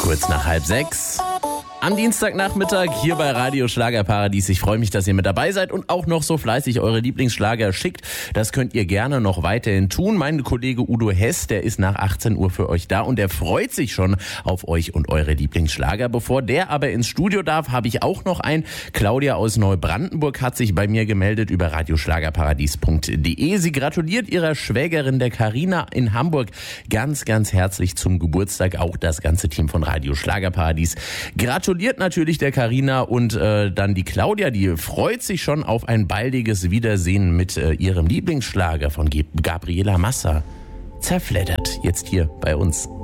Kurz nach 5:30. Am Dienstagnachmittag hier bei Radio Schlagerparadies. Ich freue mich, dass ihr mit dabei seid und auch noch so fleißig eure Lieblingsschlager schickt. Das könnt ihr gerne noch weiterhin tun. Mein Kollege Udo Hess, der ist nach 18 Uhr für euch da und der freut sich schon auf euch und eure Lieblingsschlager. Bevor der aber ins Studio darf, habe ich auch noch einen. Claudia aus Neubrandenburg hat sich bei mir gemeldet über radioschlagerparadies.de. Sie gratuliert ihrer Schwägerin, der Carina in Hamburg, ganz, ganz herzlich zum Geburtstag. Auch das ganze Team von Radio Schlagerparadies gratuliert natürlich der Carina und dann die Claudia, die freut sich schon auf ein baldiges Wiedersehen mit ihrem Lieblingsschlager von Gabriela Massa. Zerfleddert, jetzt hier bei uns.